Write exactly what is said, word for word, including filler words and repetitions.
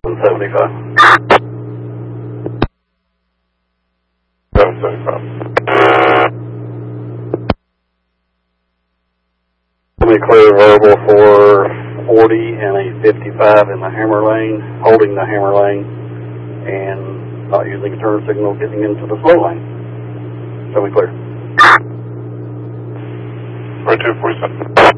seventy-five. seven seventy-five. Let me clear verbal for forty and a fifty-five in the hammer lane, holding the hammer lane, and not using a turn signal, getting into the slow lane. So we clear. forty-two forty-seven.